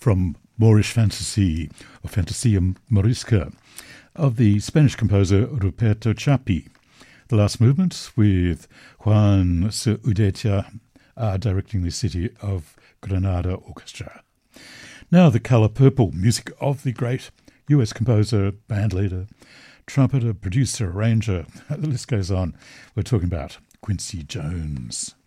from Moorish Fantasy, or Fantasia Morisca, of the Spanish composer Ruperto Chapi. The last movement with Juan Urrutia directing the City of Granada Orchestra. Now the Colour Purple, music of the great US composer, bandleader, trumpeter, producer, arranger, the list goes on. We're talking about Quincy Jones.